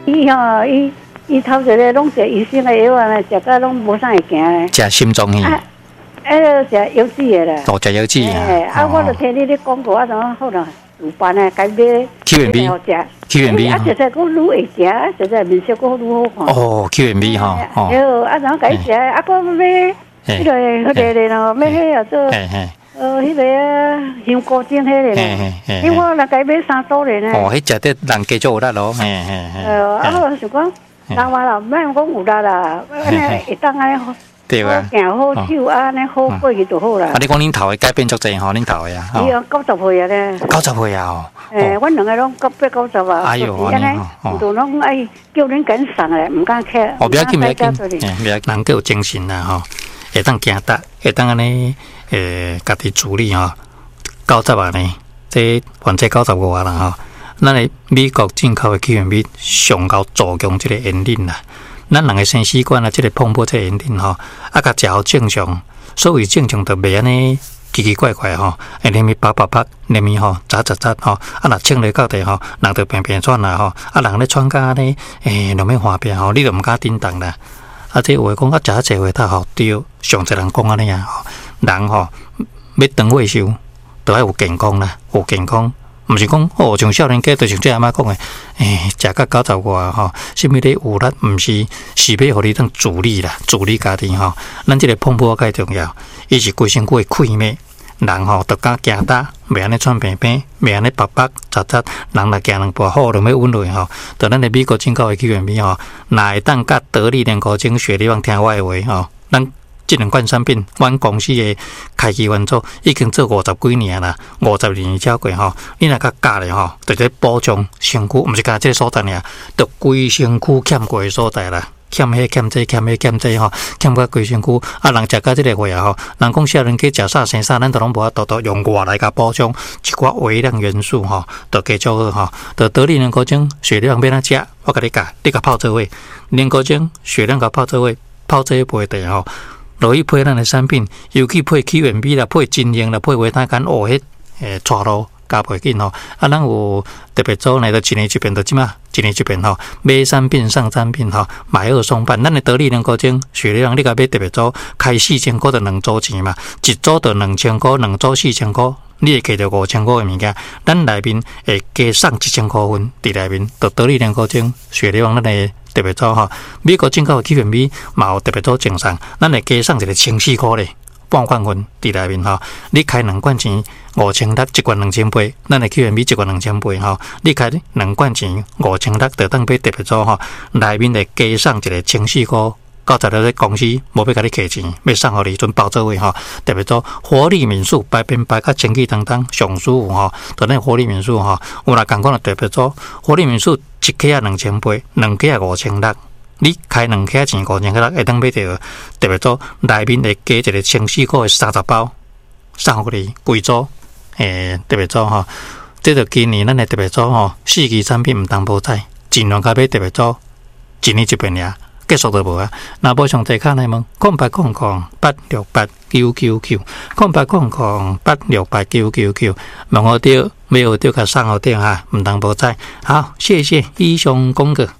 伊头一个拢食医生的药啊，食到拢无啥会行咧。 食心脏药。 食油脂的啦。 食油脂啊。 我就听你咧广告，怎好啦？有办啊，该买。 QNB。QNB。 实在佫愈会食，实在面色佫愈好看。 QNB 吼。 怎该食？佫买迄个咧咯，买迄个做。迄个香菇精迄个咧。因为我来该买3组咧呢。 迄食得人加足有力咯。 我想讲。人话啦，免讲有力啦，安尼会当安尼对啊， 行好手安尼好过去就好啦。 你讲恁头的改变足济吼，恁头的啊。 伊90岁啊咧。 90岁啊阮两个拢890啊。 哎呦， 安尼，就拢爱叫恁紧送咧，唔敢客。 不要紧，不要紧，人够有精神啦吼，会当行得，会当安尼家己处理吼，90啊呢，这患者95啊啦吼。咱的美国进口的 QNB 上高助强这个炎症啦，咱人的生习惯啊，这个碰破这个炎症吼，甲食好正常，所谓正常就袂安尼奇奇怪怪吼，连咪啪，连咪吼扎吼，若清理到地吼，人就便喘啦吼，人咧喘甲安尼，就免花病吼，你就毋敢叮当啦。这话讲食济话，他吼对上侪人讲安尼啊，人吼要长寿寿，都要有健康啦，有健康。毋是讲像少年家，就像这阿妈讲的，食到90外吼，什么咧有力，毋是要互你当自理啦，自理家庭吼。咱这个碰破介重要，伊是规身躯的气脉，人吼得敢行得，袂安尼喘病，袂安尼扎，人来行两步好就要稳落吼。就咱的美国进口的 QNB 吼，若会当甲得力莲膏精血力旺听我的话吼，咱。这两款产品，阮公司的开机员组已经做50几年啦，50年超过吼。你若甲教咧吼，就在补充身躯，毋是干这个所在尔，就规身躯欠过的所在啦，欠迄欠这吼，欠到规身躯。人食到这个话啊吼，人讲少年家食啥生啥，咱都拢无法度用外来甲补充一寡微量元素吼，就加足好吼。就得力莲膏精血量要哪食？我甲你教，你甲泡做伙，莲膏精血量甲泡做伙，泡这一杯的吼。落去配咱的产品，尤其配 QNB 啦，配金英啦，配维他干，迄带路加倍紧吼。咱有特别组呢，就一年一遍，就即嘛，一年一遍吼。买产品上产品吼，买2送半。咱的得力莲膏精血量，你甲买特别组，开4000块就2组钱嘛，一组就2000块，2组4000块。你会摕到5000块的物件，咱内面会加送1000块分伫内面，就得力莲膏精血量咱的特别组吼。美国进口的 QNB 嘛有特别组赠送，咱会加送一个1004块咧，半罐分伫内面吼。你开2罐钱5600，一罐2000杯，咱的 QNB 一罐2000杯吼。你开2罐钱5600，就当买特别组吼，内面会加送一个1004块。90了，公司无要甲你客钱，要送互你阵包做位吼，特别做活力民宿百变百甲清气当当上舒服吼，就那活力民宿吼，有若共款特别做活力民宿一克啊2000杯，2克啊5600，你开2克钱5600，会当买到特别做内面会加一个1004块的30包，送互你贵组特别做吼，这就今年咱的特别做吼，4期产品毋当无采，尽量甲买特别做，一年一遍尔。结束就无啊！若无上地卡内问，0800-868-999，0800-868-999，问我着，没有着甲送我着哈，毋当无采。好，谢谢以上讲过。